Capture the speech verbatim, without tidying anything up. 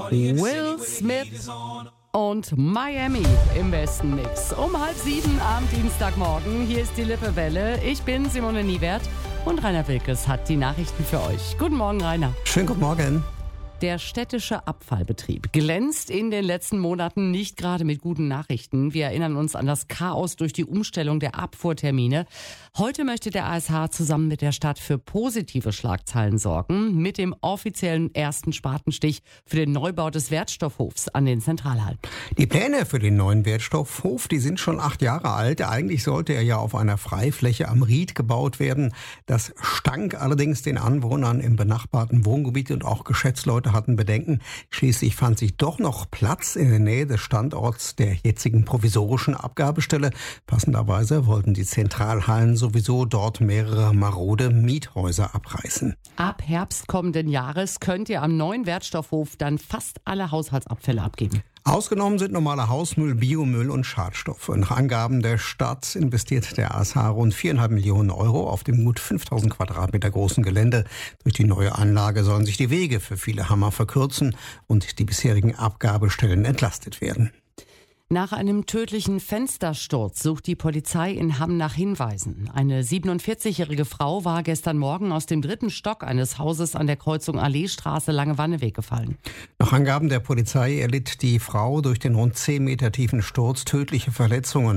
Will Smith und Miami im besten Mix. Um halb sieben am Dienstagmorgen. Hier ist die Lippewelle. Ich bin Simone Niewert und Rainer Wilkes hat die Nachrichten für euch. Guten Morgen, Rainer. Schönen guten Morgen. Der städtische Abfallbetrieb glänzt in den letzten Monaten nicht gerade mit guten Nachrichten. Wir erinnern uns an das Chaos durch die Umstellung der Abfuhrtermine. Heute möchte der A S H zusammen mit der Stadt für positive Schlagzeilen sorgen, mit dem offiziellen ersten Spatenstich für den Neubau des Wertstoffhofs an den Zentralhallen. Die Pläne für den neuen Wertstoffhof, die sind schon acht Jahre alt. Eigentlich sollte er ja auf einer Freifläche am Ried gebaut werden. Das stank allerdings den Anwohnern im benachbarten Wohngebiet und auch Geschäftsleute hatten Bedenken. Schließlich fand sich doch noch Platz in der Nähe des Standorts der jetzigen provisorischen Abgabestelle. Passenderweise wollten die Zentralhallen sowieso dort mehrere marode Miethäuser abreißen. Ab Herbst kommenden Jahres könnt ihr am neuen Wertstoffhof dann fast alle Haushaltsabfälle abgeben. Ausgenommen sind normaler Hausmüll, Biomüll und Schadstoffe. Nach Angaben der Stadt investiert der A S H rund viereinhalb Millionen Euro auf dem gut fünftausend Quadratmeter großen Gelände. Durch die neue Anlage sollen sich die Wege für viele Hammer verkürzen und die bisherigen Abgabestellen entlastet werden. Nach einem tödlichen Fenstersturz sucht die Polizei in Hamm nach Hinweisen. Eine siebenundvierzigjährige Frau war gestern Morgen aus dem dritten Stock eines Hauses an der Kreuzung Alleestraße Lange-Wanneweg gefallen. Nach Angaben der Polizei erlitt die Frau durch den rund zehn Meter tiefen Sturz tödliche Verletzungen.